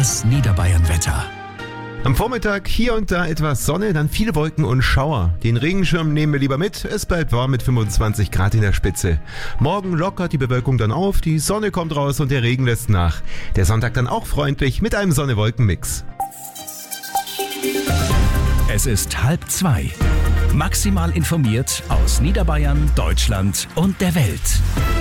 Das Niederbayern-Wetter. Am Vormittag hier und da etwas Sonne, dann viele Wolken und Schauer. Den Regenschirm nehmen wir lieber mit, es bleibt warm mit 25 Grad in der Spitze. Morgen lockert die Bewölkung dann auf, die Sonne kommt raus und der Regen lässt nach. Der Sonntag dann auch freundlich mit einem Sonne-Wolken-Mix. Es ist 1:30. Maximal informiert aus Niederbayern, Deutschland und der Welt.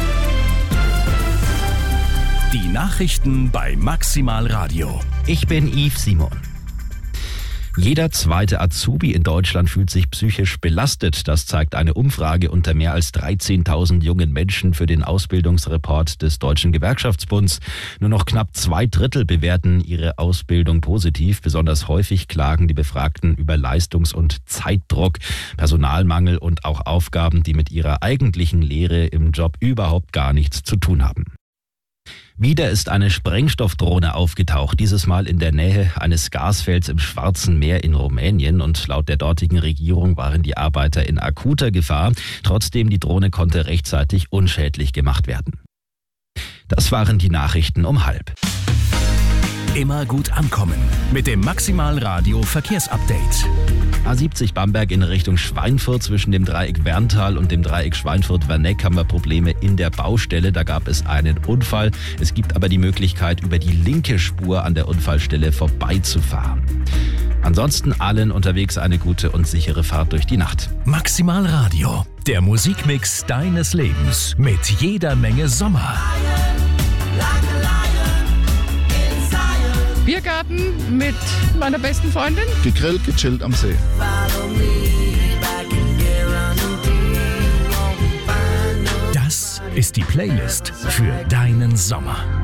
Die Nachrichten bei Maximal Radio. Ich bin Yves Simon. Jeder zweite Azubi in Deutschland fühlt sich psychisch belastet. Das zeigt eine Umfrage unter mehr als 13.000 jungen Menschen für den Ausbildungsreport des Deutschen Gewerkschaftsbunds. Nur noch knapp 2/3 bewerten ihre Ausbildung positiv. Besonders häufig klagen die Befragten über Leistungs- und Zeitdruck, Personalmangel und auch Aufgaben, die mit ihrer eigentlichen Lehre im Job überhaupt gar nichts zu tun haben. Wieder ist eine Sprengstoffdrohne aufgetaucht, dieses Mal in der Nähe eines Gasfelds im Schwarzen Meer in Rumänien, und laut der dortigen Regierung waren die Arbeiter in akuter Gefahr. Trotzdem, die Drohne konnte rechtzeitig unschädlich gemacht werden. Das waren die Nachrichten um 1:30. Immer gut ankommen mit dem Maximal Radio Verkehrsupdate. A70 Bamberg in Richtung Schweinfurt. Zwischen dem Dreieck Werntal und dem Dreieck Schweinfurt-Werneck haben wir Probleme in der Baustelle. Da gab es einen Unfall. Es gibt aber die Möglichkeit, über die linke Spur an der Unfallstelle vorbeizufahren. Ansonsten allen unterwegs eine gute und sichere Fahrt durch die Nacht. Maximal Radio, der Musikmix deines Lebens mit jeder Menge Sommer. Biergarten mit meiner besten Freundin. Gegrillt, gechillt am See. Das ist die Playlist für deinen Sommer.